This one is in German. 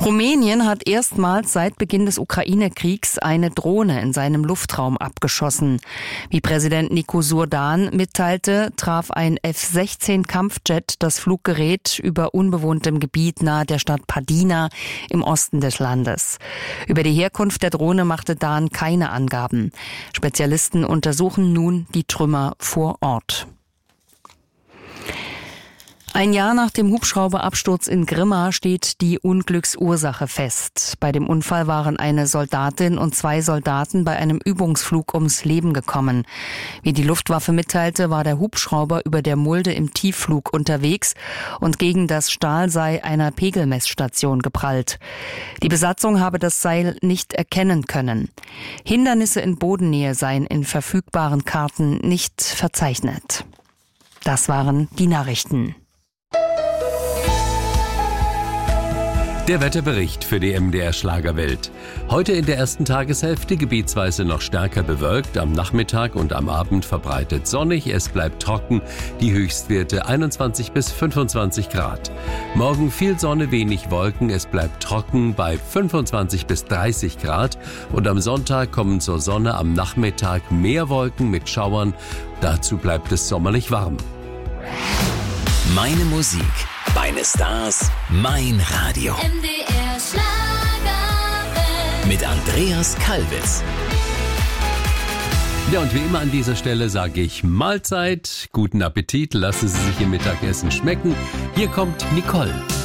Rumänien hat erstmals seit Beginn des Ukraine-Kriegs eine Drohne in seinem Luftraum abgeschossen. Wie Präsident Nicu Surdan mitteilte, traf ein F-16-Kampfjet das Fluggerät über unbewohntem Gebiet nahe der Stadt Padina im Osten des Landes. Über die Herkunft der Drohne machte Dan keine Angaben. Spezialisten untersuchen nun die Trümmer vor Ort. Ein Jahr nach dem Hubschrauberabsturz in Grimma steht die Unglücksursache fest. Bei dem Unfall waren eine Soldatin und 2 Soldaten bei einem Übungsflug ums Leben gekommen. Wie die Luftwaffe mitteilte, war der Hubschrauber über der Mulde im Tiefflug unterwegs und gegen das Stahlseil einer Pegelmessstation geprallt. Die Besatzung habe das Seil nicht erkennen können. Hindernisse in Bodennähe seien in verfügbaren Karten nicht verzeichnet. Das waren die Nachrichten. Der Wetterbericht für die MDR Schlagerwelt. Heute in der ersten Tageshälfte gebietsweise noch stärker bewölkt, am Nachmittag und am Abend verbreitet sonnig, es bleibt trocken, die Höchstwerte 21 bis 25 Grad. Morgen viel Sonne, wenig Wolken, es bleibt trocken bei 25 bis 30 Grad und am Sonntag kommen zur Sonne, am Nachmittag mehr Wolken mit Schauern, dazu bleibt es sommerlich warm. Meine Musik, meine Stars, mein Radio. MDR Schlagerwelt. Mit Andreas Kalbitz. Ja, und wie immer an dieser Stelle sage ich Mahlzeit, guten Appetit, lassen Sie sich Ihr Mittagessen schmecken. Hier kommt Nicole.